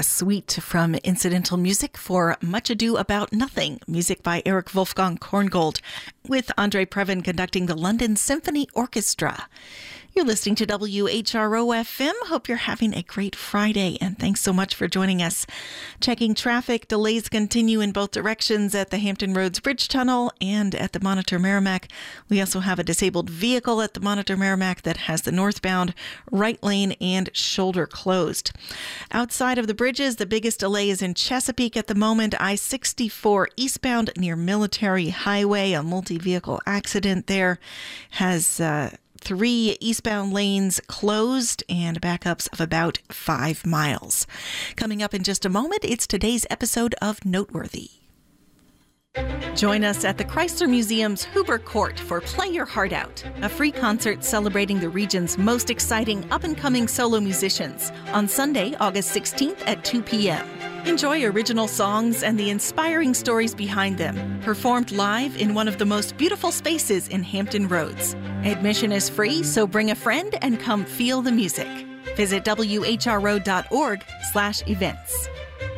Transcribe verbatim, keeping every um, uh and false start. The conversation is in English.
suite from incidental music for Much Ado About Nothing, music by Eric Wolfgang Korngold, with Andre Previn conducting the London Symphony Orchestra. You're listening to W H R O F M. Hope you're having a great Friday, and thanks so much for joining us. Checking traffic, delays continue in both directions at the Hampton Roads Bridge Tunnel and at the Monitor Merrimack. We also have a disabled vehicle at the Monitor Merrimack that has the northbound right lane and shoulder closed. Outside of the bridges, the biggest delay is in Chesapeake at the moment. I sixty-four eastbound near Military Highway. A multi-vehicle accident there has uh, three eastbound lanes closed and backups of about five miles. Coming up in just a moment, it's today's episode of Noteworthy. Join us at the Chrysler Museum's Huber Court for Play Your Heart Out, a free concert celebrating the region's most exciting up-and-coming solo musicians on Sunday, August sixteenth at two p.m. Enjoy original songs and the inspiring stories behind them, performed live in one of the most beautiful spaces in Hampton Roads. Admission is free, so bring a friend and come feel the music. Visit W H R O dot org slash events.